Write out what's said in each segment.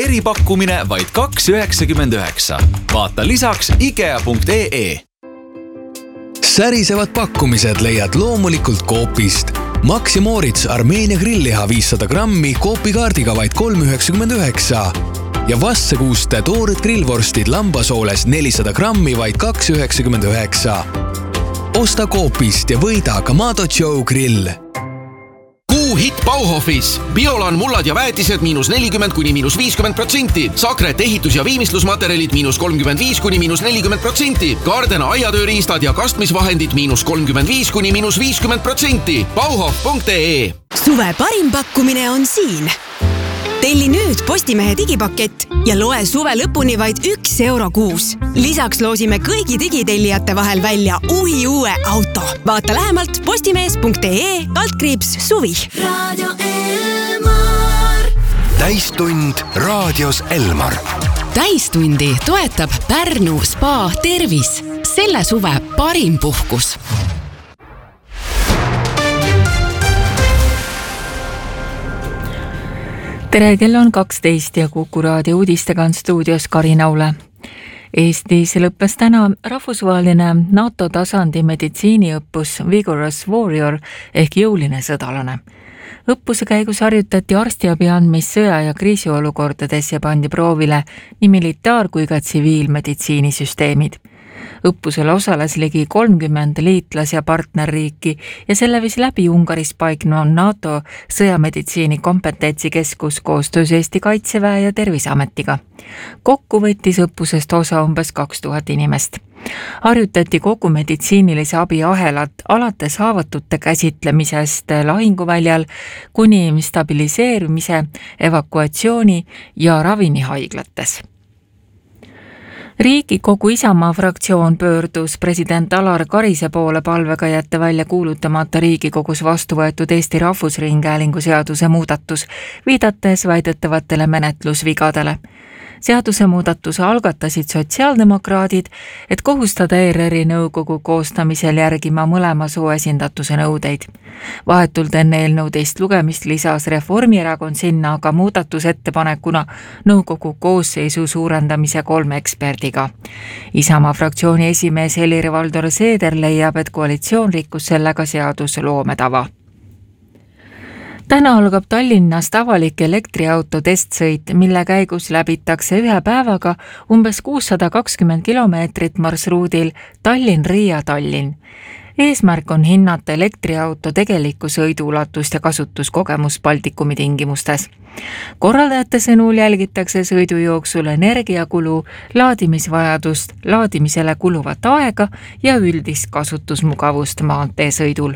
eripakkumine vaid €2,99. Vaata lisaks ikea.ee. Särisevad pakkumised leiad loomulikult Coopist. Max ja Moritz Armeenia grillliha 500 grammi Coopi-kaardiga vaid €3,99. Ja Vassekuuste toored grillvorstid lambasooles 400 grammi vaid €2,99. Osta Coopist ja võida Kamado Joe grill. Hitt Bauhofis. Biolan mullad ja väetised -40 kuni -50%. Sakret ehitus- ja viimistlusmaterjalid -35 kuni -40%. Gardena aiatööriistad ja kastmisvahendid -35 kuni -50%. Bauhof.ee. Suve parim pakkumine on siin. Telli nüüd Postimehe digipakett ja loe suve lõpuni vaid €1 kuus. Lisaks loosime kõigi digitellijate vahel välja uue auto. Vaata lähemalt postimees.ee/suvi. Radio Elmar. Täistund raadios Elmar. Täistundi toetab Pärnu Spa Tervis. Selle suve parim puhkus. Tere, kell on 12 ja Kuku raadio uudistega on stuudios Karin Aule. Eestis lõppes täna rahvusvaheline NATO tasandi meditsiiniõppus Vigorous Warrior ehk jõuline sõdalane. Õppuse käigus harjutati arstiabi andmist sõja- ja kriisiolukordades ja pandi proovile nii militaar- kui ka tsiviilmeditsiinisüsteemid. Õppusel osales ligi 30 liitlas- ja partnerriiki ja selle viis läbi Ungaris paiknev NATO sõjameditsiini kompetentsikeskus koostöös Eesti Kaitseväe ja Terviseametiga. Kokku võttis õppusest osa umbes 2000 inimest. Harjutati kogu meditsiinilise abi ahelat alates haavatute käsitlemisest lahinguväljal kuni stabiliseerumise, evakuatsiooni ja ravini haiglates. Riigikogu Isamaa fraktsioon pöördus president Alar Karise poole palvega jätta välja kuulutamata Riigikogus vastu võetud Eesti Rahvusringhäälingu seaduse muudatus, viidates väidetavatele menetlusvigadele. Seaduse muudatuse algatasid sotsiaaldemokraadid, et kohustada ERR-i nõukogu koostamisel järgima mõlema soo esindatuse nõudeid. Vahetult enne eelnõu teist lugemist lisas Reformierakond sinna aga muudatusettepanekuna nõukogu koosseisu suurendamise 3 eksperdiga. Isamaa fraktsiooni esimees Helir-Valdor Seeder leiab, et koalitsioon rikkus sellega seadusloome tava. Täna algab Tallinnast avalik elektriauto testsõit, mille käigus läbitakse ühe päevaga umbes 620 kilomeetrit marsruudil Tallinn-Riia-Tallinn. Eesmärk on hinnata elektriauto tegelikku sõiduulatust ja kasutuskogemus Baltikumi tingimustes. Korraldajate sõnul jälgitakse sõidu jooksul energiakulu, laadimisvajadust, laadimisele kuluvat aega ja üldist kasutusmugavust maanteesõidul.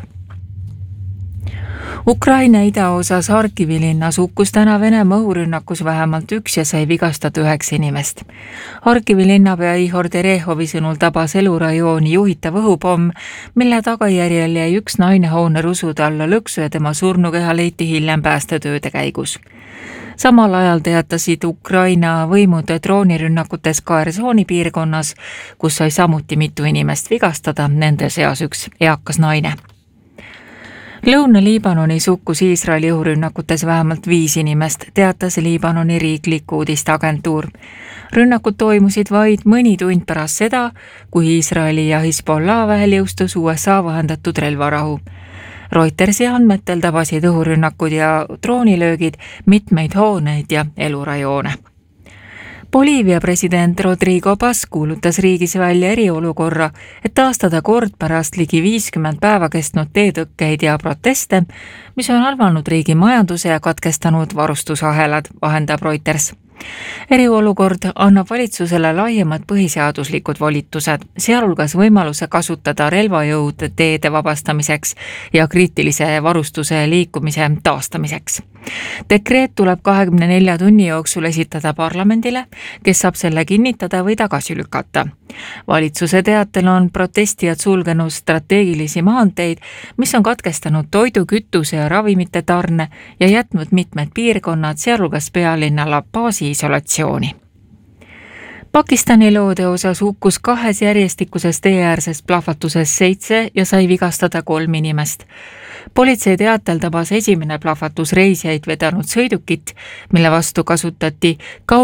Ukraina idaosas Harkivi linnas hukkus täna Venemaa õhurünnakus vähemalt 1 ja sai vigastada 9 inimest. Harkivi linnapea Ihor Terehovi sõnul tabas elurajooni juhitav õhupomm, mille tagajärjel jäi 1 naine hoone rusude alla lõksu ja tema surnukeha leiti hiljem päästetööde käigus. Samal ajal teatasid Ukraina võimud droonirünnakutes Khersoni piirkonnas, kus sai samuti mitu inimest vigastada, nende seas 1 eakas naine. Lõuna-Liibanonis hukkus Iisraeli õhurünnakutes vähemalt 5 inimest, teatas Liibanoni riiklik uudisteagentuur. Rünnakud toimusid vaid mõni tund pärast seda, kui Iisraeli ja Hezbollah vahel jõustus USA vahendatud relvarahu. Reutersi andmetel tabasid õhurünnakud ja droonilöögid mitmeid hooneid ja elurajoone. Boliivia president Rodrigo Paz kuulutas riigis välja eriolukorra, et taastada kord pärast ligi 50 päeva kestnud teetõkkeid ja proteste, mis on halvanud riigi majanduse ja katkestanud varustusahelad, vahendab Reuters. Eriolukord annab valitsusele laiemad põhiseaduslikud volitused, sealhulgas võimaluse kasutada relvajõud teede vabastamiseks ja kriitilise varustuse liikumise taastamiseks. Dekreet tuleb 24 tunni jooksul esitada parlamendile, kes saab selle kinnitada või tagasi lükata. Valitsuse teatel on protestijad sulgenud strateegilisi maanteid, mis on katkestanud toidu, kütuse ja ravimite tarne ja jätnud mitmed piirkonnad, sealhulgas pealinna La Pazi isolatsiooni. Pakistani loode osas hukkus 2 järjestikusest teeäärsest plahvatusest 7 ja sai vigastada 3 inimest. Politsei teatel tabas esimene plahvatus reisijaid vedanud sõidukit, mille vastu kasutati